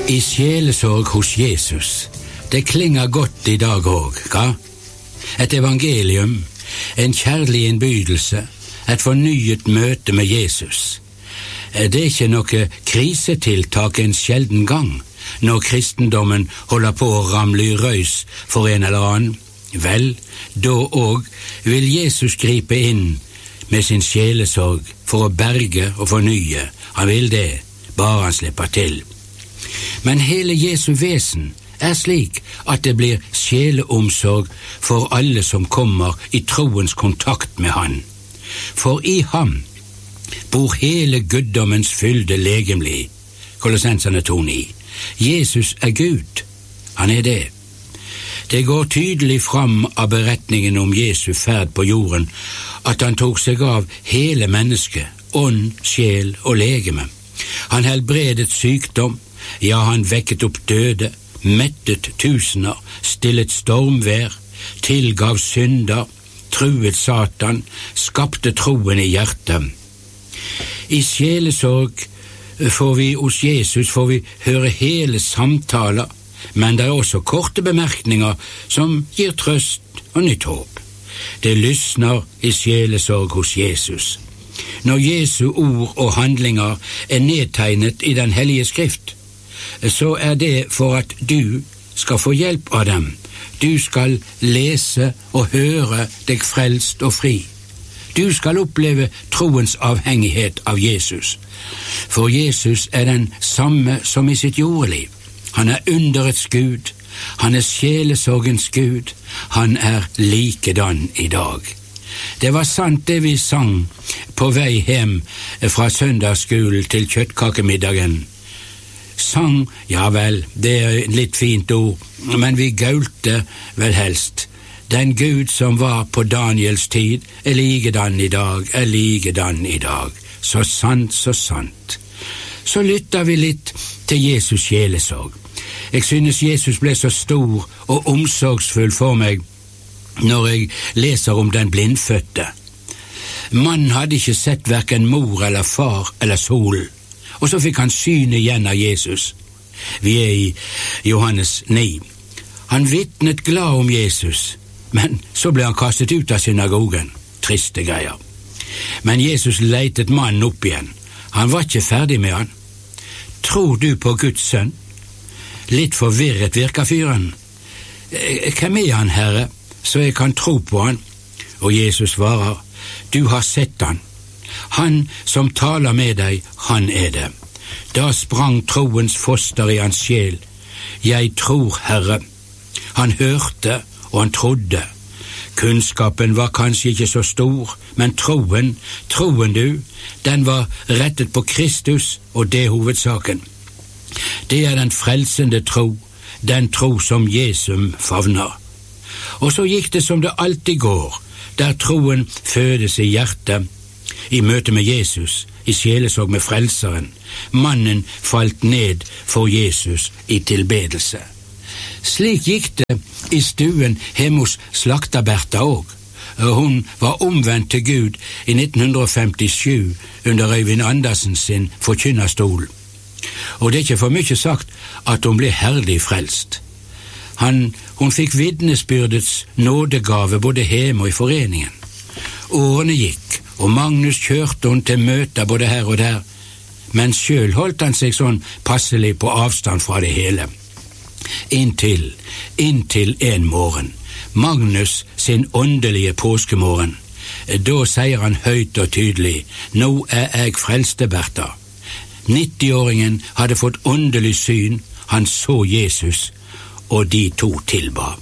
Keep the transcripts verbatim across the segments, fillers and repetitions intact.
I sjelesorg hos Jesus, det klinger godt I dag òg, hva? Et evangelium, en kjærlig innbydelse, et fornyet møte med Jesus. Det er ikke noe krisetiltak en sjelden gang, når kristendommen holder på å ramle I røys for en eller annen. Vel, da òg vil Jesus gripe inn med sin sjelesorg for å berge og fornye. Han vil det, bare han slipper til. Men hele Jesu vesen er slik at det blir sjeleomsorg for alle som kommer I troens kontakt med han. For I ham bor hele guddommens fylde legemlig. Kolossenserne to ni. Jesus er Gud, han er det. Det går tydelig fram av beretningen om Jesu ferd på jorden at han tok seg av hele mennesket, ånd, sjel og legeme. Han helbredet sykdom, ja, han vekket opp døde, mettet tusener, stillet stormvær, tilgav synder, truet Satan, skapte troen I hjertet. I sjelesorg får vi hos Jesus får vi høre hele samtaler, men det er også korte bemerkninger som gir trøst og nytt håp. Det lysner I sjelesorg hos Jesus. Når Jesu ord og handlinger er nedtegnet I den hellige skrift, så er det for at du skal få hjelp av dem. Du skal lese og høre deg frelst og fri. Du skal oppleve troens avhengighet av Jesus. For Jesus er den samme som I sitt jordeliv. Han er underets Gud, han er sjelesorgens Gud, han er likedan I dag. Det var sant det vi sang på vei hjem fra søndagsskolen til kjøttkakemiddagen. Sang, ja vel, det er litt fint ord, men vi gaulte vel helst. Den Gud som var på Daniels tid er likedan I dag, er likedan I dag. Så sant, så sant. Så lytter vi litt til Jesus sjelesorg. Jeg synes Jesus ble så stor og omsorgsfull for meg når jeg leser om den blindfødte. Mannen hadde ikke sett hverken mor eller far eller sol, og så fikk han syn igjen av Jesus. Vi er I Johannes ni. Han vittnet glad om Jesus, men så ble han kastet ut av synagogen. Triste greier. Men Jesus leitet mannen opp igjen. Han var ikke ferdig med han. Tror du på Guds sønn? Litt forvirret virker fyren. Hvem er han, Herre, så jeg kan tro på han? Og Jesus svarer, du har sett han. Han som taler med deg, han er det. Da sprang troens foster I hans sjel. Jeg tror, Herre. Han hørte, og han trodde. Kunnskapen var kanskje ikke så stor, men troen, troen du, den var rettet på Kristus, og det hovedsaken. Det er den frelsende tro, den tro som Jesum favner. Og så gikk det som det alltid går, der troen fødes I hjertet, I møte med Jesus, I sjelesorg med frelseren. Mannen falt ned for Jesus I tilbedelse. Slik gikk det I stuen hjemme hos slakterberta også. Hun var omvendt til Gud I nitten femtisju under Øyvind Andersen sin forkynnerstol. Og det er ikke for mye sagt at hun ble herlig frelst. Han, hun fikk vitnesbyrdets nådegave både hjemme og I foreningen. Årene gikk, og Magnus kjørte hun til møter både her og der, men selv holdt han seg sånn passelig på avstand fra det hele. Inntil, inntil en morgen, Magnus sin åndelige påskemorgen. Da sier han høyt og tydelig, nå er jeg frelste, Bertha. nittiåringen hadde fått åndelig syn, han så Jesus, og de to tilba.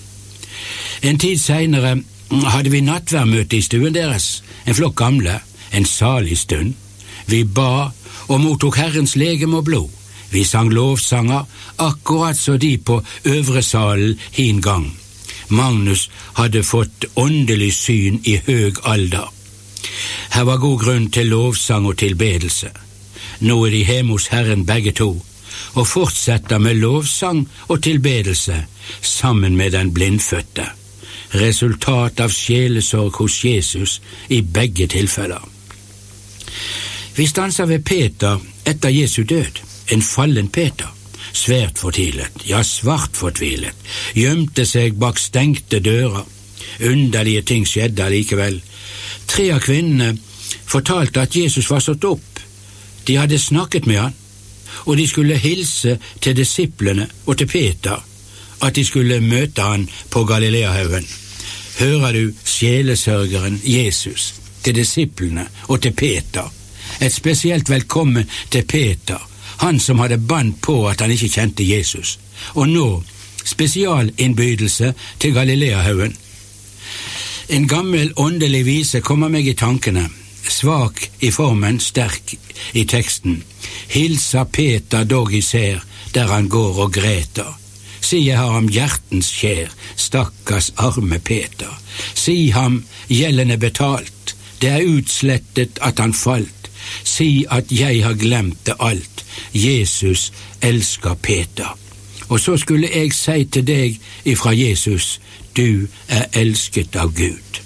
En tid senere hadde vi nattværmøte I stuen deres, en flokk gamle, en salig stund. Vi ba og mottok Herrens legeme og blod. Vi sang lovsanger, akkurat så de på øvre salen hin gang. Magnus hadde fått åndelig syn I høg alder. Her var god grunn til lovsang og tilbedelse. Nå er de hjemme hos Herren begge to, og fortsetter med lovsang og tilbedelse sammen med den blindfødte. Resultat av sjelesorg hos Jesus I begge tilfeller. Vi stanser ved Peter etter Jesu død, en fallen Peter. svært fortvilet, ja svart fortvilet, gjemte seg bak stengte dører. Underlige ting skjedde allikevel. Tre av kvinnene fortalte at Jesus var stått opp. De hadde snakket med han, og de skulle hilse til disiplene og til Peter, at de skulle møte han på Galileahaugen. Hører du sjelesørgeren Jesus til disiplene og til Peter? Et spesielt velkommen til Peter, han som hadde bandt på at han ikke kjente Jesus, og nå spesialinnbydelse til Galileahaugen. En gammel åndelig vise kommer meg i tankene, svak i formen, sterk i teksten. Hilsa Peter dog især, der han går og græter. Si jeg har ham hjertens kjær, stakkars arme Peter. Si ham gjelden er betalt, det er utslettet at han falt. Si at jeg har glemt det alt, Jesus elsker Peter. Og så skulle jeg si til deg ifra Jesus, du er elsket av Gud.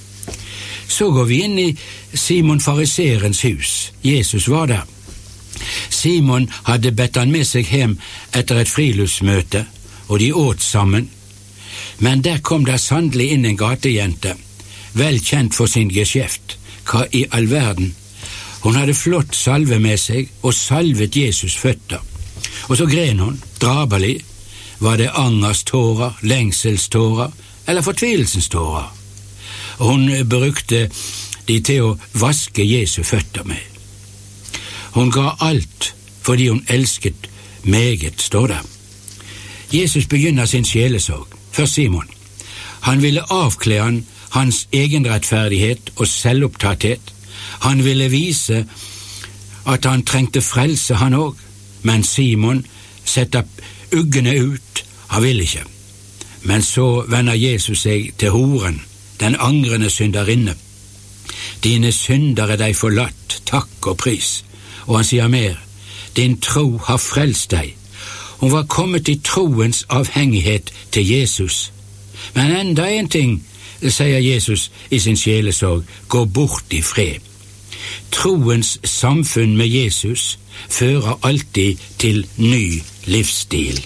Så går vi inn i Simon fariserens hus. Jesus var der. Simon hadde bedt han med seg hjem etter et friluftsmøte, og de åt sammen. Men der kom der sannelig inn en gatejente, vel kjent for sin geskjeft. Hva i all verden? Hun hadde flott salve med seg og salvet Jesus føtter. Og så gren hun, draberlig. Var det angerstårer, lengselstårer eller fortvilelsestårer? Hun brukte de til å vaske Jesu føtter med. Hun ga alt fordi hun elsket meget, står det. Jesus begynner sin sjelesorg. Først Simon. Han ville avkle han hans egenrettferdighet og selvopptatthet. Han ville vise at han trengte frelse han også, men Simon setter uggene ut. Han vil ikke. Men så vender Jesus seg til horen, den angrende synderinne. Dine synder er deg forlatt, takk og pris. Og han sier mer, din tro har frelst deg. Hun var kommet i troens avhengighet til Jesus. Men enda en ting, sier Jesus i sin sjelesorg, gå bort i fred. Troens samfunn med Jesus fører alltid til ny livsstil.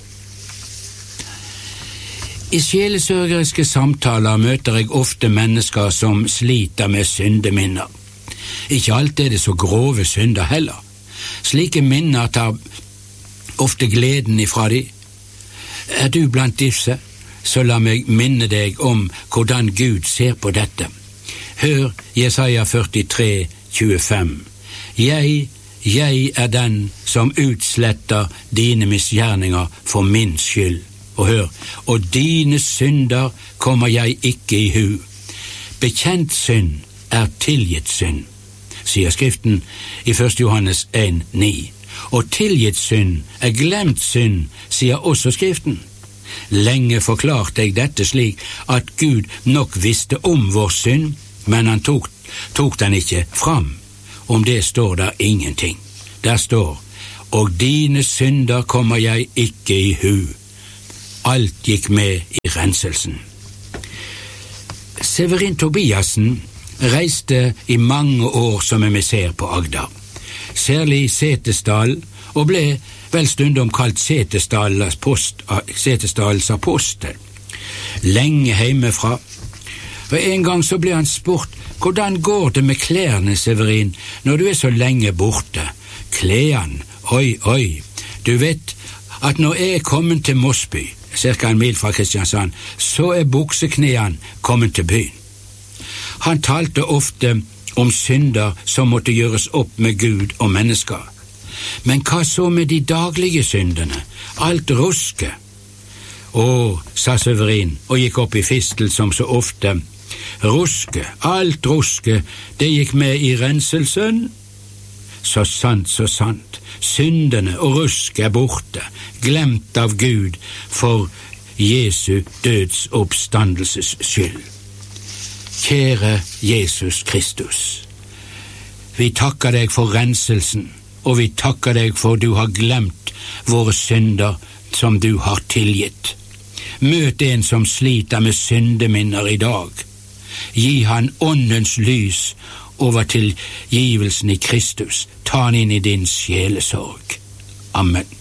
I sjelesørgeriske samtaler møter jeg ofte mennesker som sliter med syndeminner. Ikke alltid er det så grove synder heller. Slike minner tar ofte gleden ifra de. Er du blant disse, så la meg minne deg om hvordan Gud ser på dette. Hør Jesaja førtitre, tjuefem. Jeg, jeg er den som utsletter dine misgjerninger for min skyld. Og hør, og dine synder kommer jeg ikke i hu. Bekjent synd er tilgitt synd, sier Skriften i første Johannes en, ni. Og tilgitt synd er glemt synd, sier også Skriften. Lenge forklarte jeg dette slik at Gud nok visste om vår synd, men han tok, tok den ikke fram. Om det står der ingenting. Der står, og dine synder kommer jeg ikke i hu. Alt gikk med i renselsen. Severin Tobiassen reiste i mange år som emissær på Agder, særlig Setesdal, og ble vel stundom kalt Setesdals post, Setesdals apostel. Lenge hjemmefra. Og en gang så ble han spurt, hvordan går det med klærne, Severin, når du er så lenge borte? Klærne, oi, oi, du vet at når jeg er kommet til Mosby, cirka en mil fra Kristiansand, så er bukseknæene kommet til byen. Han talte ofte om synder som måtte gjøres opp med Gud og mennesker. Men hva så med de daglige syndene? Alt ruske? Å, sa Severin, og gikk opp i fistel som så ofte. Ruske, alt ruske, det gikk med i renselsen. Så sant, så sant. Syndene og ruske er borte, glemt av Gud for Jesu døds oppstandelses skyld. Kjære Jesus Kristus, vi takker deg for renselsen, og vi takker deg for du har glemt våre synder som du har tilgitt. Møt en som sliter med syndeminner i dag. Gi han åndens lys over tilgivelsen i Kristus. Ta han inn i din sjelesorg. Amen.